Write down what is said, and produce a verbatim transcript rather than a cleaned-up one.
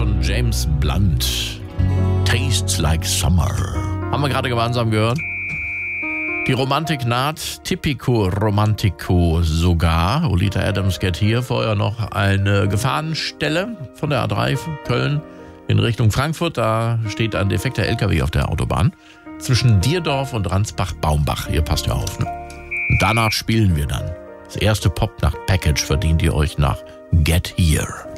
von James Blunt. Tastes like summer. Haben wir gerade gemeinsam gehört. Die Romantik naht, Tipico Romantico sogar. Olita Adams Get Here. Vorher noch eine Gefahrenstelle von der A drei Köln in Richtung Frankfurt. Da steht ein defekter L K W auf der Autobahn. Zwischen Dierdorf und Ransbach-Baumbach. Ihr passt ja auf, ne? Und danach spielen wir dann. Das erste Popnacht-Package verdient ihr euch nach Get Here.